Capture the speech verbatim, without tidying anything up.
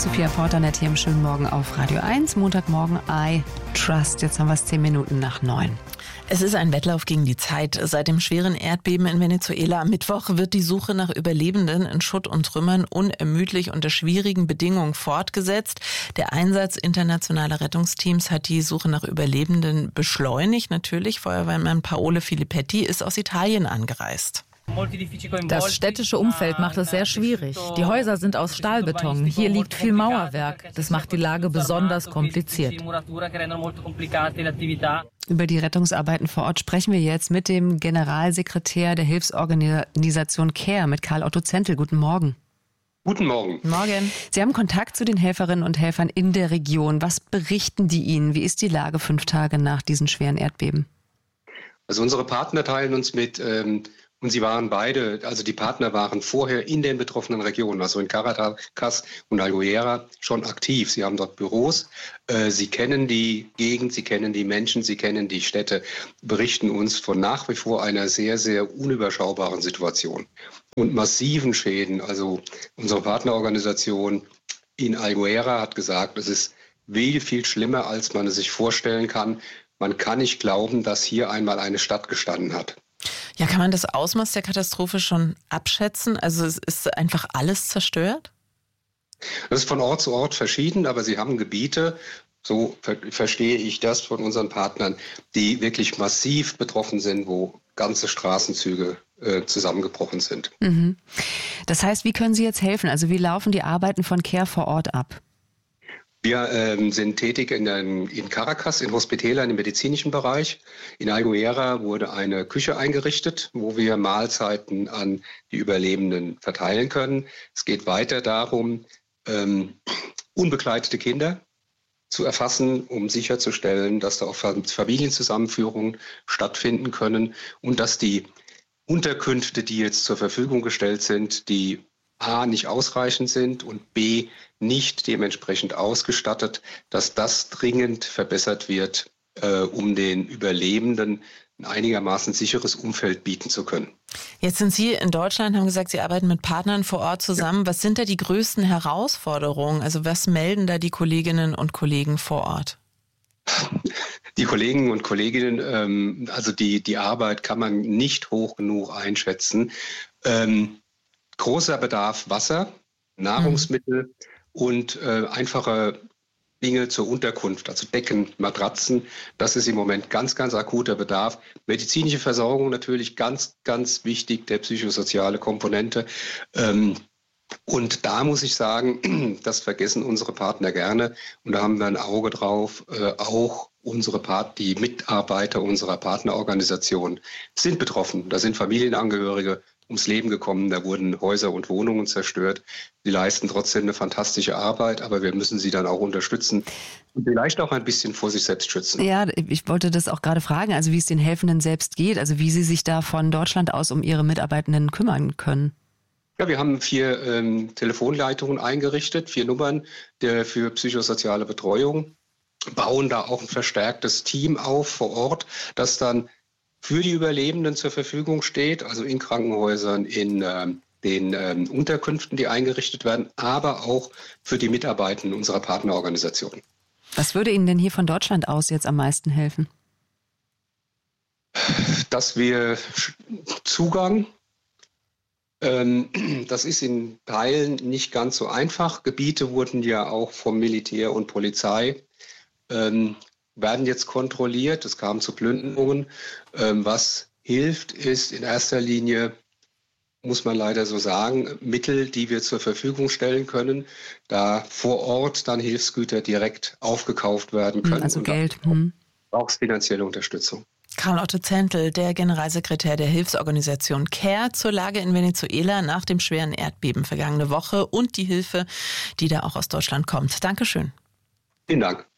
Sophia Portanet hier im schönen Morgen auf Radio eins. Montagmorgen, I Trust. Jetzt haben wir es zehn Minuten nach neun. Es ist ein Wettlauf gegen die Zeit. Seit dem schweren Erdbeben in Venezuela am Mittwoch wird die Suche nach Überlebenden in Schutt und Trümmern unermüdlich unter schwierigen Bedingungen fortgesetzt. Der Einsatz internationaler Rettungsteams hat die Suche nach Überlebenden beschleunigt. Natürlich, Feuerwehrmann Paolo Filippetti ist aus Italien angereist. Das städtische Umfeld macht es sehr schwierig. Die Häuser sind aus Stahlbeton. Hier liegt viel Mauerwerk. Das macht die Lage besonders kompliziert. Über die Rettungsarbeiten vor Ort sprechen wir jetzt mit dem Generalsekretär der Hilfsorganisation CARE, mit Karl Otto Zentl. Guten Morgen. Guten Morgen. Morgen. Sie haben Kontakt zu den Helferinnen und Helfern in der Region. Was berichten die Ihnen? Wie ist die Lage fünf Tage nach diesen schweren Erdbeben? Also unsere Partner teilen uns mit, ähm, und sie waren beide, also die Partner waren vorher in den betroffenen Regionen, also in Caracas und Alguera, schon aktiv. Sie haben dort Büros, äh, sie kennen die Gegend, sie kennen die Menschen, sie kennen die Städte, berichten uns von nach wie vor einer sehr, sehr unüberschaubaren Situation und massiven Schäden. Also unsere Partnerorganisation in Alguera hat gesagt, es ist viel, viel schlimmer, als man es sich vorstellen kann. Man kann nicht glauben, dass hier einmal eine Stadt gestanden hat. Ja, kann man das Ausmaß der Katastrophe schon abschätzen? Also es ist einfach alles zerstört? Das ist von Ort zu Ort verschieden, aber sie haben Gebiete, so ver- verstehe ich das von unseren Partnern, die wirklich massiv betroffen sind, wo ganze Straßenzüge äh, zusammengebrochen sind. Mhm. Das heißt, wie können Sie jetzt helfen? Also wie laufen die Arbeiten von CARE vor Ort ab? Wir ähm, sind tätig in, in Caracas, in Hospitälern im medizinischen Bereich. In Alguera wurde eine Küche eingerichtet, wo wir Mahlzeiten an die Überlebenden verteilen können. Es geht weiter darum, ähm, unbegleitete Kinder zu erfassen, um sicherzustellen, dass da auch Familienzusammenführungen stattfinden können und dass die Unterkünfte, die jetzt zur Verfügung gestellt sind, die A, nicht ausreichend sind und B, nicht dementsprechend ausgestattet, dass das dringend verbessert wird, äh, um den Überlebenden ein einigermaßen sicheres Umfeld bieten zu können. Jetzt sind Sie in Deutschland, haben gesagt, Sie arbeiten mit Partnern vor Ort zusammen. Was sind da die größten Herausforderungen? Also was melden da die Kolleginnen und Kollegen vor Ort? Die Kollegen und Kolleginnen, ähm, also die, die Arbeit kann man nicht hoch genug einschätzen. Ähm, Großer Bedarf Wasser, Nahrungsmittel mhm. und äh, einfache Dinge zur Unterkunft, also Decken, Matratzen. Das ist im Moment ganz, ganz akuter Bedarf. Medizinische Versorgung natürlich ganz, ganz wichtig, der psychosoziale Komponente. Ähm, und da muss ich sagen, das vergessen unsere Partner gerne. Und da haben wir ein Auge drauf, äh, auch unsere Part- die Mitarbeiter unserer Partnerorganisation sind betroffen. Da sind Familienangehörige ums Leben gekommen, da wurden Häuser und Wohnungen zerstört. Sie leisten trotzdem eine fantastische Arbeit, aber wir müssen sie dann auch unterstützen und vielleicht auch ein bisschen vor sich selbst schützen. Ja, ich wollte das auch gerade fragen, also wie es den Helfenden selbst geht, also wie sie sich da von Deutschland aus um ihre Mitarbeitenden kümmern können. Ja, wir haben vier ähm, Telefonleitungen eingerichtet, vier Nummern der für psychosoziale Betreuung, bauen da auch ein verstärktes Team auf vor Ort, das dann für die Überlebenden zur Verfügung steht, also in Krankenhäusern, in äh, den ähm, Unterkünften, die eingerichtet werden, aber auch für die Mitarbeitenden unserer Partnerorganisation. Was würde Ihnen denn hier von Deutschland aus jetzt am meisten helfen? Dass wir Zugang, ähm, das ist in Teilen nicht ganz so einfach. Gebiete wurden ja auch vom Militär und Polizei ähm, werden jetzt kontrolliert. Es kam zu Plünderungen. Ähm, was hilft, ist in erster Linie, muss man leider so sagen, Mittel, die wir zur Verfügung stellen können, da vor Ort dann Hilfsgüter direkt aufgekauft werden können. Also und Geld. Hm. Auch finanzielle Unterstützung. Karl Otto Zentl, der Generalsekretär der Hilfsorganisation CARE, zur Lage in Venezuela nach dem schweren Erdbeben vergangene Woche und die Hilfe, die da auch aus Deutschland kommt. Dankeschön. Vielen Dank.